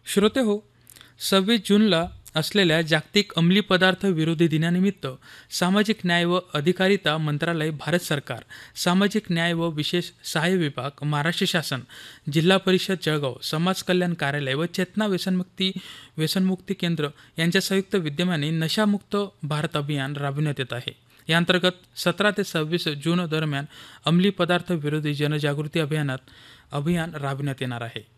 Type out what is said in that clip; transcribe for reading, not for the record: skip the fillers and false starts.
श्रोते हो, 26 जूनला असलेल्या जागतिक अंमली पदार्थ विरोधी दिनानिमित्त सामाजिक न्याय व अधिकारिता मंत्रालय, भारत सरकार, सामाजिक न्याय व विशेष सहाय्य विभाग, महाराष्ट्र शासन, जिल्हा परिषद जळगाव, समाज कल्याण कार्यालय व चेतना व्यसनमुक्ती केंद्र यांच्या संयुक्त विद्यमाने नशामुक्त भारत अभियान राबविण्यात येत आहे. या अंतर्गत 17 ते 26 जून दरम्यान अंमली पदार्थ विरोधी जनजागृती अभियान राबविण्यात येणार आहे.